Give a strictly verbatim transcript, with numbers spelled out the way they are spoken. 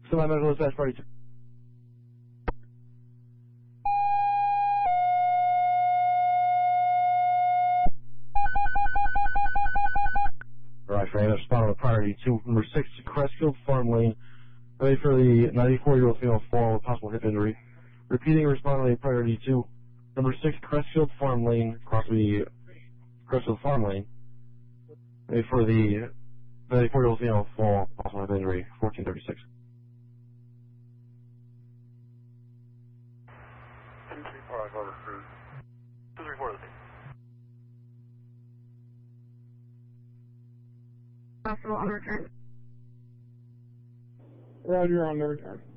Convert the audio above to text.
Semi-medical dispatch party two. Alright, Fran, respond on the priority two. Number six, Crestfield Farm Lane. Ready for the ninety-four-year-old female fall with possible hip injury. Repeating, respond on the priority two. Number six, Crestfield Farm Lane, across the Crestfield Farm Lane. Ready for the ninety-four-year-old female fall, possible hip injury, fourteen thirty-six. two three four, I'll go over cruise. two three four, Hospital on return. Roger, on the return.